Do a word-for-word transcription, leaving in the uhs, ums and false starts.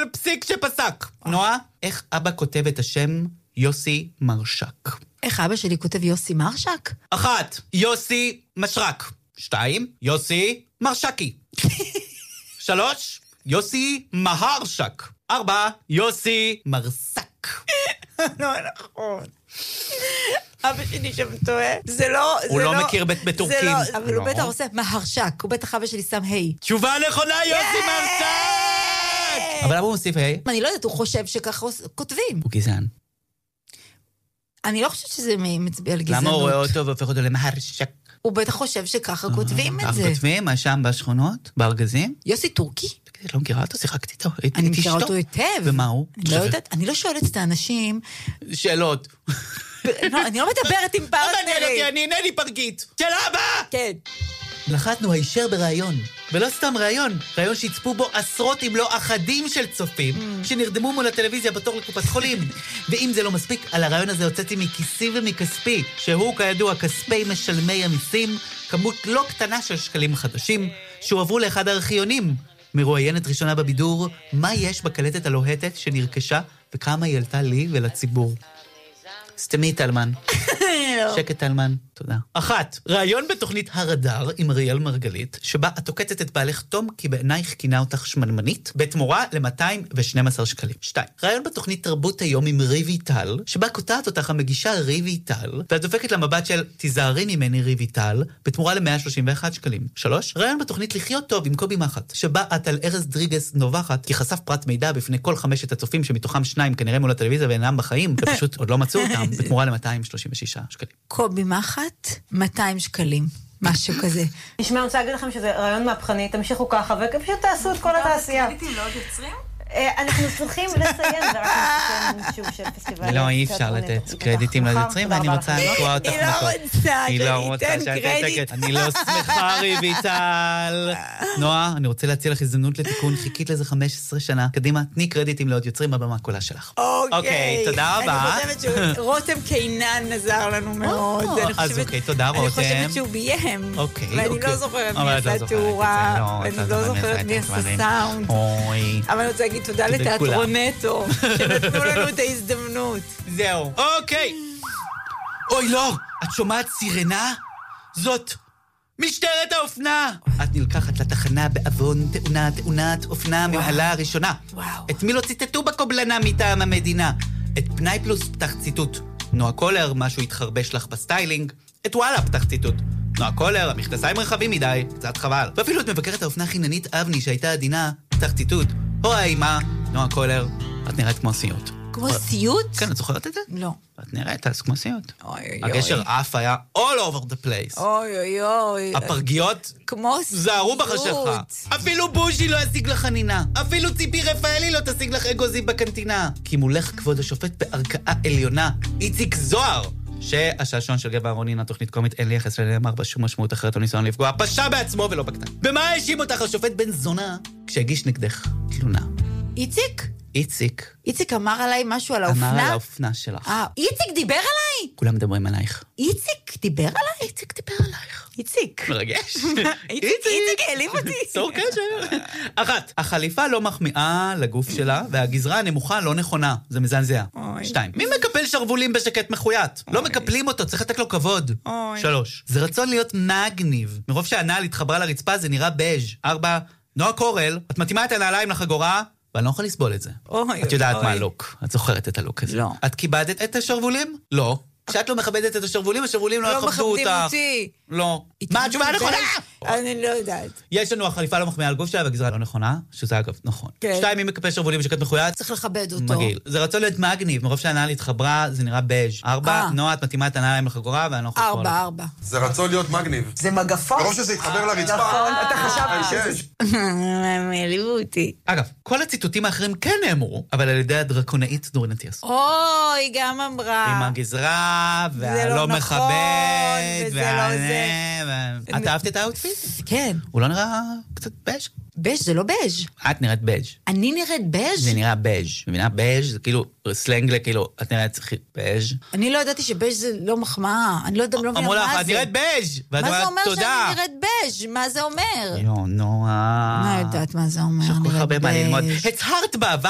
כל פסיק שפסק. נועה, איך אבא כותב את השם יוסי מרשק? איך אבא שלי כותב יוסי מרשק? אחת, יוסי משרק. שתיים, יוסי מרשקי. שלוש, יוסי מהרשק. ארבע, יוסי מרסק. לא נכון. אבא שלי שם טועה. זה לא... הוא לא מכיר בטורקים. אבל הוא בטח עושה מהרשק. הוא בטח אבא שלי שם היי. תשובה נכונה, יוסי מרשק! אבל למה הוא מוסיף היי? אני לא יודעת, הוא חושב שככה כותבים. הוא גזען. אני לא חושבת שזה מצביע על גזענות. למה הוא רואה אותו והופך אותו למהרשק? הוא בטח חושב שככה כותבים את זה. ככה כותבים? מה שם בשכונות? בארגזים? יוסי טורקי? לא מכירה אותו, שיחקתי איתו. אני מכירה אותו היטב. ומה הוא? אני לא יודעת, אני לא שואלת את האנשים. שאלות. אני לא מדברת עם פרטנרים. אני אינני פרגית. של אבא! כן. לחתנו הישר ברעיון, ולא סתם רעיון, רעיון שיצפו בו עשרות אם לא אחדים של צופים, שנרדמו מול הטלוויזיה בתור לקופת חולים. ואם זה לא מספיק, על הרעיון הזה הוצאתי מכיסי ומכספי, שהוא כידוע כספי משלמי המיסים, כמות לא קטנה של שקלים חדשים, שהועברו לאחד הארכיונים, מרואיינת ראשונה בבידור, מה יש בקלטת הלוהטת שנרכשה, וכמה היא עלתה לי ולציבור. סתמי תלמן. שקט תלמן, תודה. אחת, ראיון בתוכנית הרדאר עם אריאל מרגלית, שבה את תוקצת את בעלך תום כי בעינייך כינה אותך שמנמנית, בתמורה ל-מאתיים ושנים עשר שקלים. שתיים, ראיון בתוכנית תרבות היום עם ריבי טל, שבה קוטעת אותך המגישה ריבי טל, ואת דופקת למבט של תיזהרי ממני ריבי טל, בתמורה ל-מאה שלושים ואחד שקלים. שלוש, ראיון בתוכנית לחיות טוב עם קובי מחט, שבה את על ארז דריגס נובחת, כי חשף פרט מידע בפני כל חמשת הצופים שמתוכם שניים כנראה מול הטלוויזיה ואינם בחיים, ופשוט עוד לא מצאו אותם, בתמורה ל-מאתיים שלושים ושישה שקלים. קובי מחט, מאתיים שקלים, משהו כזה. נשמע, אני רוצה להגיד לכם שזה רעיון מהפכני, תמשיכו ככה, ופשוט תעשו את כל התעשייה. קרדיטים לא עוד יוצרים? אנחנו צריכים לסיים, ורק נסיים שוב של פסטיבל. לא, אי אפשר לתת קרדיטים ליוצרים, ואני רוצה לקרוא אותך מקום. היא לא רוצה, היא לא רוצה שניתן קרדיט. אני לא שמחה, ריביטל. נועה, אני רוצה להציע לך הזדמנות לתיקון, חיכית לזה חמש עשרה שנה. קדימה, תני קרדיטים לעוד יוצרים בבמה קולה שלך. אוקיי, תודה רבה. אני חושבת שרותם קינן עזר לנו מאוד. אז אוקיי, תודה רותם. אני חושבת שהוא ביים. אוקיי, ואני לא זוכרת מי עשה תאורה, ואני לא זוכרת מי עשה סאונד. אבל אני רוצה להגיד תודה לתיאטרון נטו, שנתנו לנו את ההזדמנות. זהו. אוקיי. אוי, לא. את שומעת סירנה? זאת משטרת האופנה. את נלקחת לתחנה בעוון תאונה, תאונת אופנה ממעלה הראשונה. וואו. את מי לא ציטטו בקובלנה מטעם המדינה? את פנאי פלוס פתח ציטוט. נועה קולר, משהו התחרבש לך בסטיילינג. את וואלה פתח ציטוט. נועה קולר, המכנסיים רחבים מדי, קצת חבל. ואפילו את מבקרת האופנה חיננית אבני שהייתה עדינה, פתח ציטוט. או האימה, נועה קולר, את נראית כמו סיוט. כמו סיוט? כן, את זוכרת את זה? לא. את נראית אז כמו סיוט. אוי אוי. הגשר אף היה all over the place. אוי אוי אוי. הפרגיות כמו סיוט. זהרו בחשכה. אפילו בושי לא ישיג לך חנינה. אפילו ציפי רפאלי לא תשיג לך אגוזים בקנטינה. כי מולך כבוד השופט בערכאה עליונה, איציק זוהר. שהשעשון של גבע אהרוני, התוכנית קומית, אין לי יחס לנאמר בשום משמעות אחרת או ניסיון לפגוע, פשע בעצמו ולא בקטן. במה האשים אותך השופט בן זונה כשהגיש נגדך תלונה? איציק? איציק. איציק אמר עליי משהו על האופנה? אמר על האופנה שלך. אה, איציק דיבר עליי? כולם מדברים עלייך. איציק דיבר עליי? איציק דיבר עלייך. איציק. מרגש. איציק העליב אותי. צור קשר. אחת, החליפה לא מחמיאה לגוף שלה, והגזרה הנמוכה לא נכונה. זה מזעזע. שתיים, מי מקפל שרבולים בשקט מחויית? לא מקפלים אותו, צריך לתת לו כבוד. שלוש, זה רצון להיות מגניב. מרוב שהנעל התחברה לרצפה זה נראה בז'. ארבע, נועה קורל, את מתאימה את הנעליים לחגורה, ואני לא יכול לסבול את זה. את יודעת מה הלוק, את זוכרת את הלוק הזה. לא. את כיבדת את השרבולים? לא. כשאת לא מכבדת את השרבולים, השרבולים לא יכבדו אותך. לא מכבדים אותי. לא. מה התשובה הנכונה? אני לא יודעת. יש לנו החליפה לא מחמיאה על גוף שלה, והגזרה לא נכונה, שזה אגב נכון. שתיים, מי מקפל שרבולים בשקט מחויית? צריך לכבד אותו. מגעיל. זה רצון להיות מגניב, מרוב שהנעל התחברה, זה נראה בז'. ארבע, נועה, את מתאימה את הנעליים לחגורה, ואני לא יכול לסבול. ארבע, ארבע. זה רצון להיות מגניב. זה מגפון? ברור שזה יתחבר לרצפה. נכון, אתה חשבת שזה... הם העליבו אותי. אגב, כל הציטוטים האחרים כן נאמרו, אבל על ידי הדרקונאית דורין אטיאס. אוי, גם אמרה. עם הגזרה, והלא מכבד, וה... את אהבת את האוטפיט? כן. הוא לא נראה קצת בז'? בז' זה לא בז'. את נראית בז'. אני נראית בז'? זה נראה בז'. מבינה? בז' זה כאילו סלנג לכאילו, את נראית בז'. אני לא ידעתי שבז' זה לא מחמאה. אני לא יודעת, לא מבינה מה זה. אמרו לך, את נראית בז'. מה זה אומר שאני נראית בז'? מה זה אומר? יו, נועה. אני לא יודעת מה זה אומר. יש לך כל כך הרבה מה ללמוד. הצהרת בעבר